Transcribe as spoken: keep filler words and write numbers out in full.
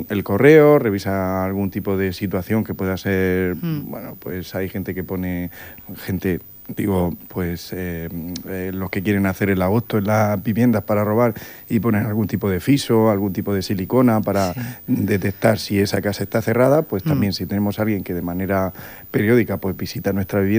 el correo, revisa algún tipo de situación que pueda ser, Mm. bueno, pues hay gente que pone, gente, digo, pues eh, eh, los que quieren hacer el agosto en las viviendas para robar y ponen algún tipo de fiso, algún tipo de silicona para Sí. detectar si esa casa está cerrada, pues Mm. también si tenemos a alguien que de manera periódica pues visita nuestra vivienda,